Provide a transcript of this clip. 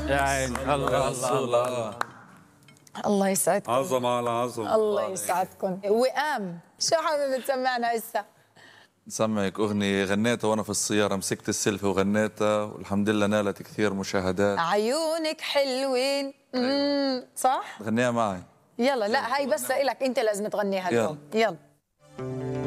يا عيني الله الله. الله يسعدكم. عظمة على عظمة. الله يسعدكم. وئام شو حابب تسمعنا هسه؟ نسمعك أغنية غنيتها وأنا في السيارة، مسكت السيلفي وغنيتها والحمد لله نالت كثير مشاهدات. عيونك حلوين. صح؟ غنيها معي. يلا لا هاي بس إلك أنت لازم تغنيها اليوم. يلا